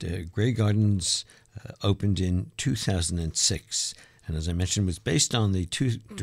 Grey Gardens opened in 2006. And as I mentioned, was based on the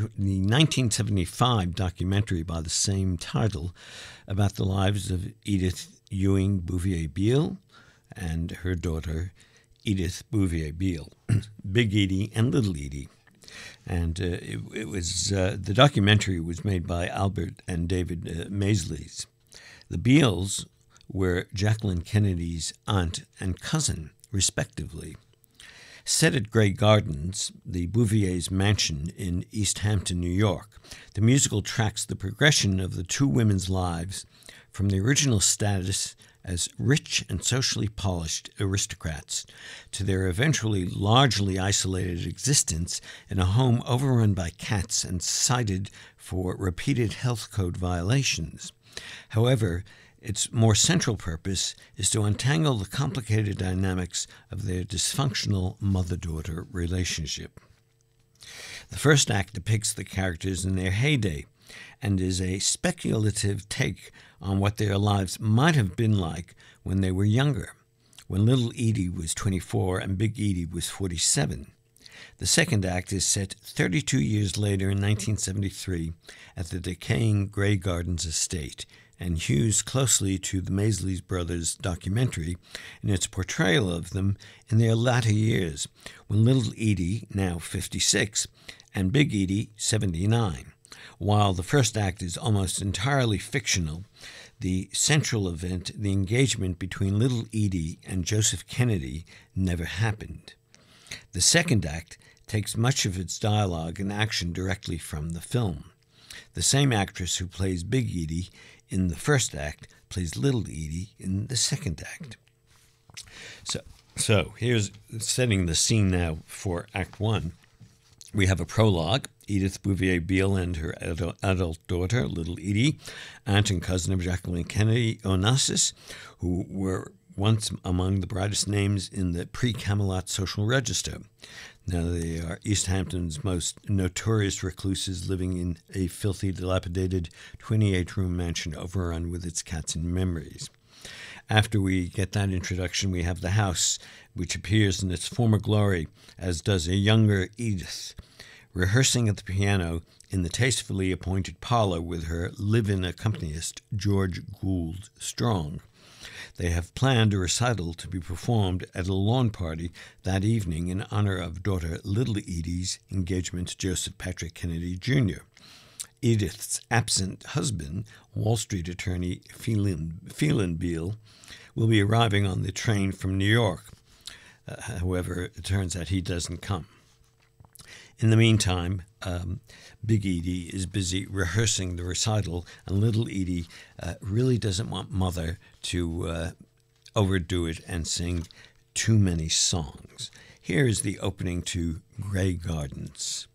1975 documentary by the same title about the lives of Edith Ewing Bouvier Beale and her daughter, Edith Bouvier Beale, Big Edie and Little Edie. And it was the documentary was made by Albert and David Maisleys. The Beales were Jacqueline Kennedy's aunt and cousin, respectively. Set at Grey Gardens, the Bouvier's mansion in East Hampton, New York, the musical tracks the progression of the two women's lives from the original status as rich and socially polished aristocrats to their eventually largely isolated existence in a home overrun by cats and cited for repeated health code violations. However, its more central purpose is to untangle the complicated dynamics of their dysfunctional mother-daughter relationship. The first act depicts the characters in their heyday and is a speculative take on what their lives might have been like when they were younger, when little Edie was 24 and Big Edie was 47. The second act is set 32 years later in 1973 at the decaying Grey Gardens estate and hews closely to the Maisleys brothers' documentary in its portrayal of them in their latter years, when little Edie, now 56, and Big Edie, 79. While the first act is almost entirely fictional, the central event, the engagement between little Edie and Joseph Kennedy, never happened. The second act takes much of its dialogue and action directly from the film. The same actress who plays Big Edie in the first act plays little Edie in the second act. So here's setting the scene now for Act 1. We have a prologue. Edith Bouvier Beale and her adult daughter, little Edie, aunt and cousin of Jacqueline Kennedy Onassis, who were once among the brightest names in the pre-Camelot social register. Now they are East Hampton's most notorious recluses living in a filthy, dilapidated 28-room mansion overrun with its cats and memories. After we get that introduction, we have the house, which appears in its former glory, as does a younger Edith, rehearsing at the piano in the tastefully appointed parlor with her live-in accompanist, George Gould Strong. They have planned a recital to be performed at a lawn party that evening in honor of daughter Little Edie's engagement to Joseph Patrick Kennedy, Jr. Edith's absent husband, Wall Street attorney Phelan Beale, will be arriving on the train from New York. However, it turns out he doesn't come. In the meantime, Big Edie is busy rehearsing the recital, and little Edie really doesn't want Mother to overdo it and sing too many songs. Here is the opening to Grey Gardens.